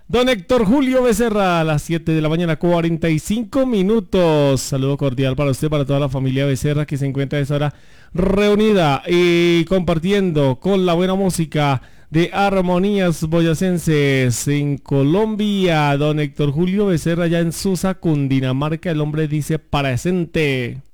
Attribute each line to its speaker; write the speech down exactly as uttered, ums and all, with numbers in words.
Speaker 1: Don Héctor Julio Becerra, a las siete de la mañana, cuarenta y cinco minutos. Saludo cordial para usted, para toda la familia Becerra que se encuentra a esa hora reunida y compartiendo con la buena música de Armonías Boyacenses en Colombia. Don Héctor Julio Becerra ya en Susa, Cundinamarca, el hombre dice presente.